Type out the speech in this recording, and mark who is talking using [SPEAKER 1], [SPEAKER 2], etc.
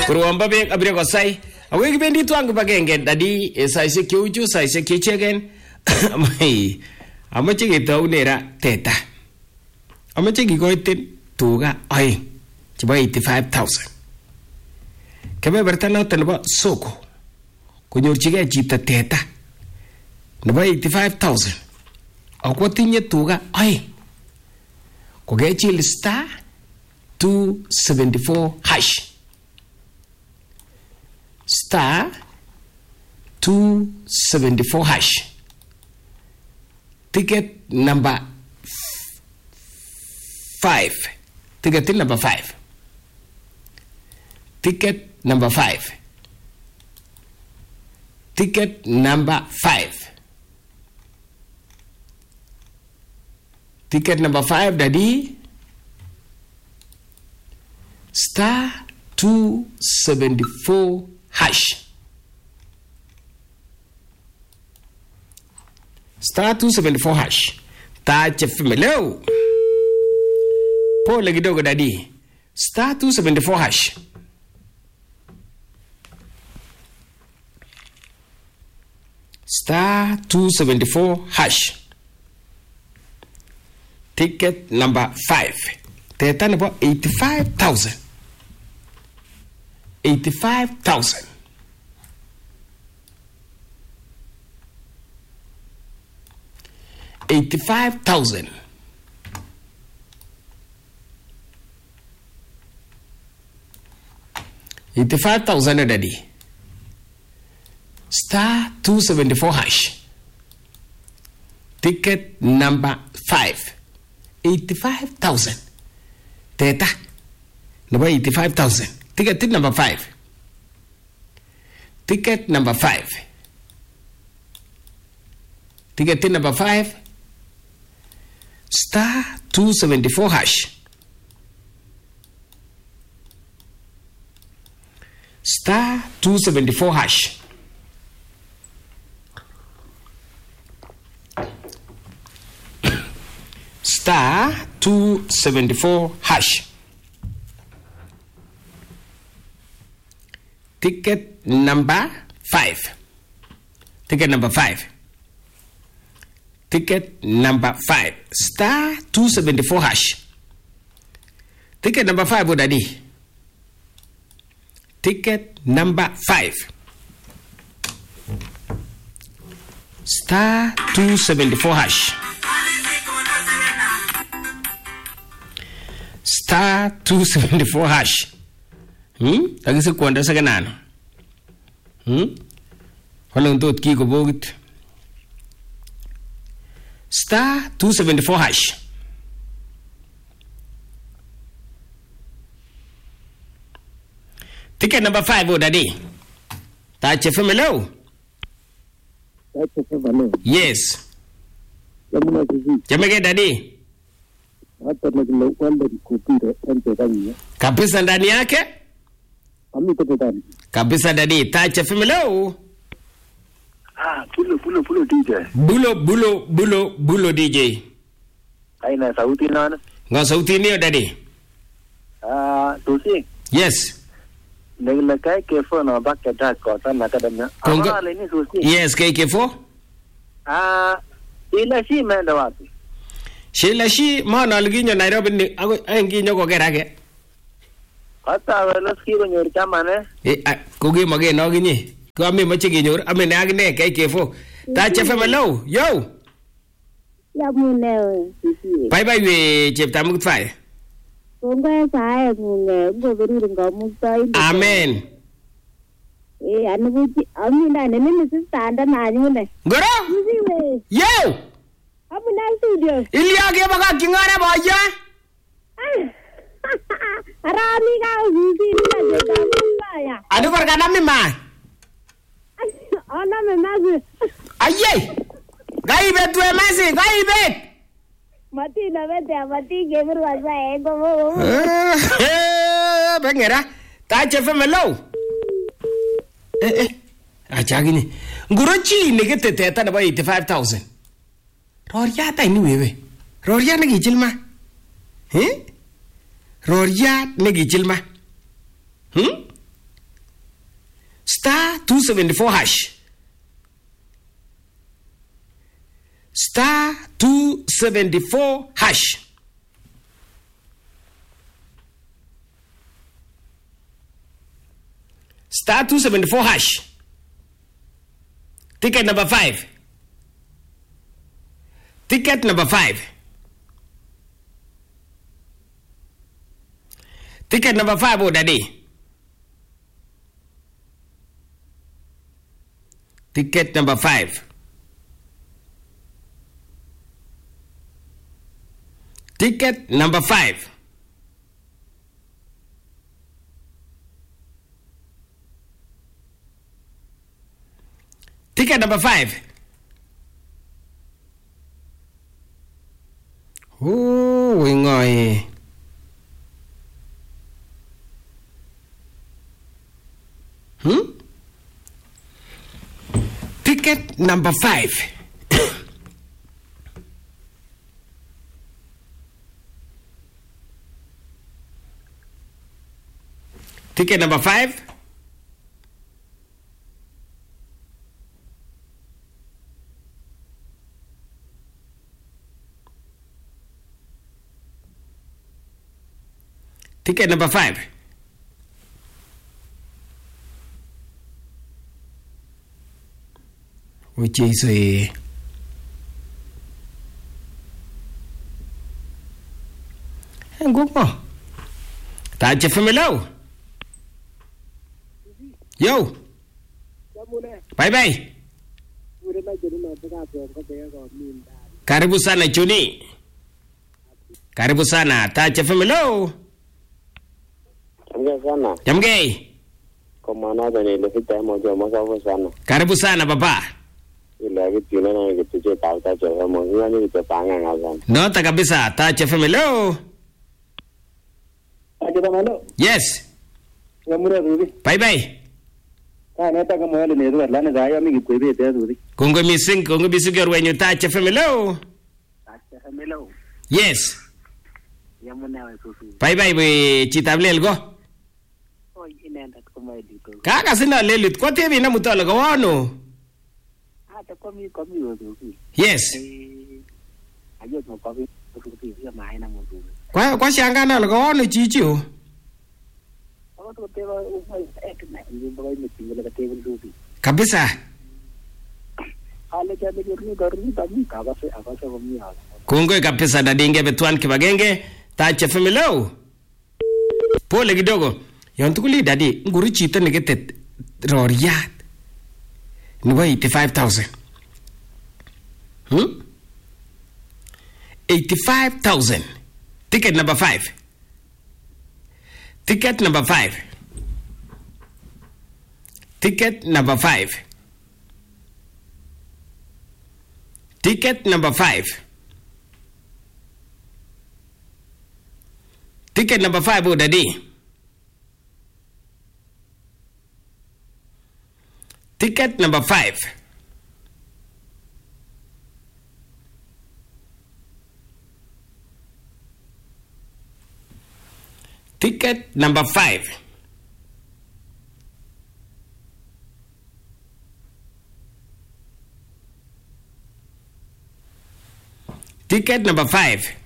[SPEAKER 1] Kurwamba bek abire kosai. Awe kibendi twangu bagenge dadi saise kyuju saise kichegen. Amache ketaunera teta. Amache kikoiten tuga aeng chebo 85,000. Kebeberta noton nebo soko konyorchigei chito teta nebo 85,000 ako tinye tuga aeng kokechil star 274 hash star 274 hash ticket number 5 ticket number 5 ticket number 5 ticket number 5 ticket number 5 daddy star 274 hash star 274 hash tache femelo pole kidogo daddy star 274 hash star 274 hash ticket number 5 teta number 85,000 85,000 85,000 85,000 daddy star 274 hash ticket number 5 85,000 teta number 85,000 ticket number 5 ticket number 5 ticket number 5 star 274 hash star 274 hash star 274 hash ticket number 5 ticket number 5 ticket number 5 star 274 hash ticket number 5 daddy ticket number 5 star 274 hash star 274 hash tagisi kwanda saganano holon tot ki ko bogit star 274 hash ticket number 5 daddy tache femelo yes jamege daddy
[SPEAKER 2] hata na kwenda kupira ente
[SPEAKER 1] kabisa ndani yake
[SPEAKER 2] ndani
[SPEAKER 1] kabisa daddy tache femelo
[SPEAKER 2] pulo DJ
[SPEAKER 1] bulo DJ
[SPEAKER 2] aina sauti nana
[SPEAKER 1] nga sauti niyo daddy
[SPEAKER 2] tusi
[SPEAKER 1] yes
[SPEAKER 2] negla kai ke phone bakka ta ko tan na kadamna amale ni tusi
[SPEAKER 1] yes kai ke fo
[SPEAKER 2] ila shi menda wapi
[SPEAKER 1] Sheila shi maana aliginyo Nairobi ni nginyo ko gerage
[SPEAKER 2] hata wala skiro nyor chamane
[SPEAKER 1] ko ge mage no ginyi ko ame mache ginyor ame ne agne kai kefo ta chefe malo yo
[SPEAKER 3] ya mune
[SPEAKER 1] bye we chepta mut fai
[SPEAKER 3] ngwe sai mune ngobiri ngomu sai
[SPEAKER 1] amen
[SPEAKER 3] anu amina ne ne sista na nyune
[SPEAKER 1] ngoro yo
[SPEAKER 3] abuna studio
[SPEAKER 1] Ilia ke baka kingara boya
[SPEAKER 3] arami ka uzi na jeta mbaya
[SPEAKER 1] adu korgana mima
[SPEAKER 3] ana memazi
[SPEAKER 1] aye gai betu emasi gai bet
[SPEAKER 3] mati na bete mati gemer wasa ego
[SPEAKER 1] bengera ta chefe melo achagini ngurochi negete teta na 85,000 roria ta ni wewe roria ne gichilma roria ne gichilma 274 hash. Star 274 hash. Star 274 hash. Ticket number 5. Ticket number 5. Ticket number 5, oh daddy. Ticket number 5. Ticket number 5. Ticket number 5. Oh, we ngồi. Ticket number 5. Ticket number 5. Ticket number 5. Which is a good one. Touch your family. Yo. Bye bye. Karibu sana Juni. Karibu sana. Touch your family.
[SPEAKER 2] Sana.
[SPEAKER 1] Jamgei.
[SPEAKER 2] Komana bene lefita moja makavu sana.
[SPEAKER 1] Karibu sana baba.
[SPEAKER 2] Ile kitu na kitu cha tauta cha moja ni kitapanga ngazana.
[SPEAKER 1] Nota kabisa. Touch your family.
[SPEAKER 2] Aje mano.
[SPEAKER 1] Yes.
[SPEAKER 2] Yamura rubi.
[SPEAKER 1] Bye bye.
[SPEAKER 2] Neta kama wale ni ruwa lana zaya mimi kwebe te rubi.
[SPEAKER 1] Kongo missing wenyu touch your family.
[SPEAKER 2] Touch your family.
[SPEAKER 1] Yes.
[SPEAKER 2] Yamuna wa susu.
[SPEAKER 1] Bye bye we chitable go.
[SPEAKER 2] Inaenda kama edito.
[SPEAKER 1] Kaka sina lelit ko TV na mutala ko ano.
[SPEAKER 2] Hata komi rubi.
[SPEAKER 1] Yes.
[SPEAKER 2] Ayo mo komi rubi ya maana mtu.
[SPEAKER 1] Kwa shangana lo ko ano chichi. Kabisa. Kongoi kabisa dadinge betwan kibagenge tache family. Pole kidogo. Yon tukuli dadi nguru chito negetet roriat. Nibo 85,000. 85,000. Ticket number 5. Ticket number 5. Ticket number 5. Ticket number 5. Ticket number 5, oh daddy. Ticket number 5. Ticket number 5. Ticket number 5.